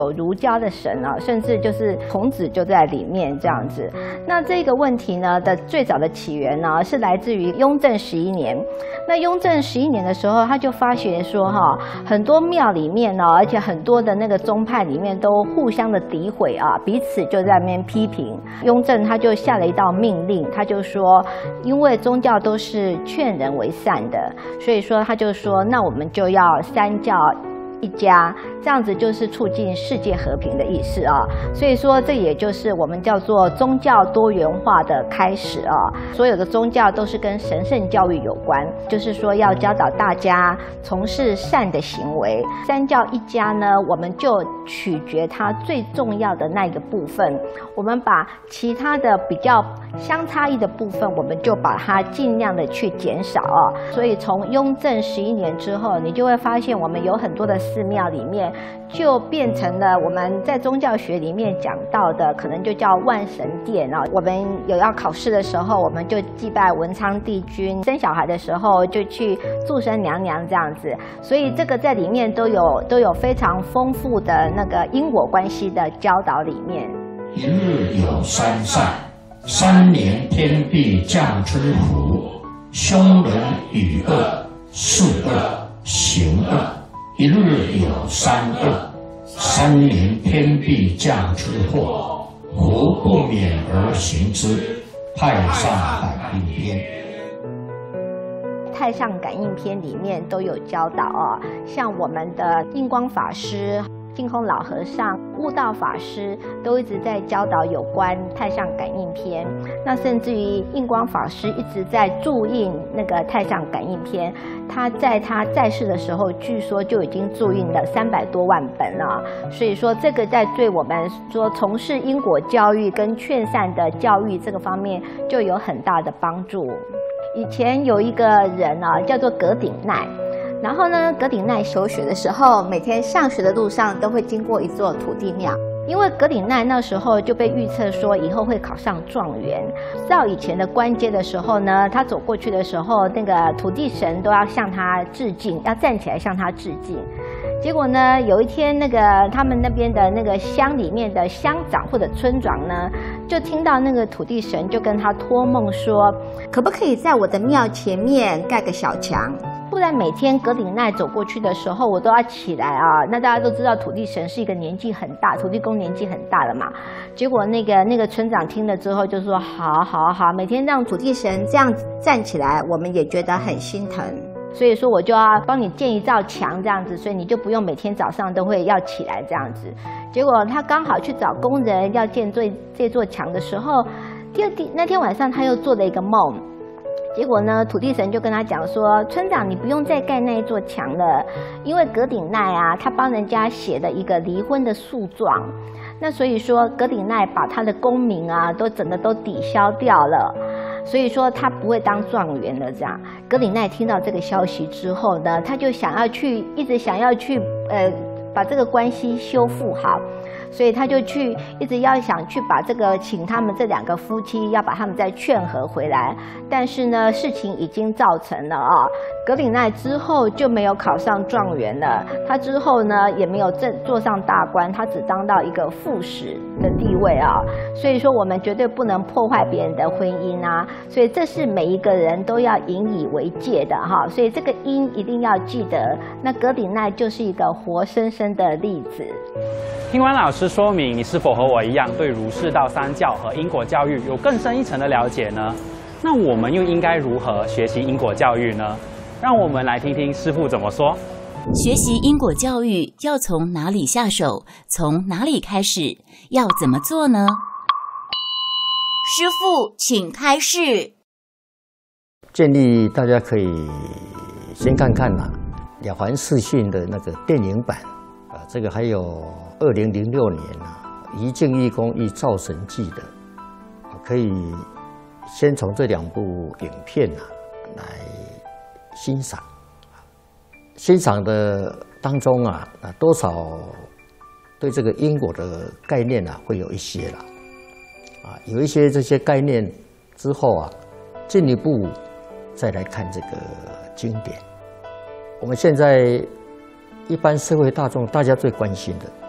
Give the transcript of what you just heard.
有儒家的神啊，甚至就是孔子就在里面这样子。那这个问题呢的最早的起源呢，是来自于雍正11年。那雍正11年的时候，他就发觉说很多庙里面呢，而且很多的那个宗派里面都互相的诋毁啊，彼此就在那边批评。雍正他就下了一道命令，他就说，因为宗教都是劝人为善的，所以说他就说，那我们就要三教一家，这样子就是促进世界和平的意思啊。所以说，这也就是我们叫做宗教多元化的开始啊。所有的宗教都是跟神圣教育有关，就是说要教导大家从事善的行为。三教一家呢，我们就取决它最重要的那一个部分，我们把其他的比较相差异的部分，我们就把它尽量的去减少啊。所以从雍正11年之后，你就会发现我们有很多的寺庙里面就变成了我们在宗教学里面讲到的，可能就叫万神殿啊。我们有要考试的时候，我们就祭拜文昌帝君；生小孩的时候就去祝生娘娘这样子。所以这个在里面都有非常丰富的那个因果关系的教导里面。 一日有三善，3年天地降之福，凶人与恶，事恶行恶。一日有三恶，3年天地降之祸，福不免而行之。太上感应篇。 太上感应篇里面都有教导啊，像我们的印光法师、净空老和尚、悟道法师都一直在教导有关太上感应篇。那甚至于印光法师一直在注印那个太上感应篇，他在世的时候，据说就已经注印了300多万本了。所以说，这个在对我们说从事因果教育跟劝善的教育这个方面就有很大的帮助。以前有一个人啊，叫做葛鼎鼐。然后呢，葛鼎鼐求学的时候，每天上学的路上都会经过一座土地庙，因为葛鼎鼐那时候就被预测说以后会考上状元。到以前的官阶的时候呢，他走过去的时候，那个土地神都要向他致敬，要站起来向他致敬。结果呢，有一天那个他们那边的那个乡里面的乡长或者村长呢，就听到那个土地神就跟他托梦说，可不可以在我的庙前面盖个小墙？不然每天葛鼎鼐走过去的时候，我都要起来啊。那大家都知道土地神是一个年纪很大，土地公年纪很大了嘛。结果那个村长听了之后就说，好，每天让土地神这样站起来，我们也觉得很心疼。所以说我就要帮你建一道墙这样子，所以你就不用每天早上都会要起来这样子。结果他刚好去找工人要建这座墙的时候，那天晚上他又做了一个梦。结果呢，土地神就跟他讲说，村长你不用再盖那一座墙了，因为葛鼎鼐啊，他帮人家写了一个离婚的诉状，那所以说葛鼎鼐把他的功名啊整个都抵消掉了，所以说他不会当状元了。这样，葛鼎鼐听到这个消息之后呢，他就一直想要去把这个关系修复好。所以他就一直要想去把请他们这2个夫妻要把他们再劝和回来，但是呢，事情已经造成了啊。葛鼎鼐之后就没有考上状元了，他之后呢也没有做上大官，他只当到一个副使的地位啊。所以说我们绝对不能破坏别人的婚姻啊，所以这是每一个人都要引以为戒的哈。所以这个因一定要记得，那葛鼎鼐就是一个活生生的例子。 听完老师说明，你是否和我一样对儒释道三教和因果教育有更深一层的了解呢？那我们又应该如何学习因果教育呢？让我们来听听师父怎么说。 学习因果教育要从哪里下手？从哪里开始？要怎么做呢？师父，请开示。 建议大家可以先看看了凡四训的那个电影版这个还有2006年一镜一公一造神记的，可以先从这2部影片来欣赏。欣赏的当中多少对这个因果的概念会有一些了有一些这些概念之后进一步再来看这个经典。我们现在一般社会大众大家最关心的